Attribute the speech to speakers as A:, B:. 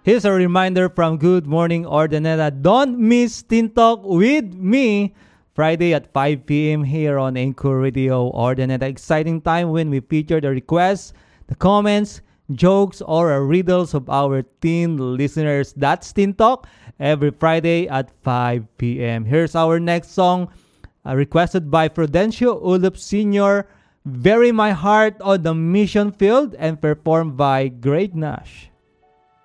A: Here's a reminder from Good Morning Ordaneta. Don't miss Teen Talk with me Friday at 5 p.m. here on Anchor Radio Ordaneta. Exciting time when we feature the requests, the comments, jokes, or riddles of our teen listeners. That's Teen Talk every Friday at 5 p.m. Here's our next song, requested by Prudencio Ulup Sr., Bury My Heart on the Mission Field, and performed by Greg Nash.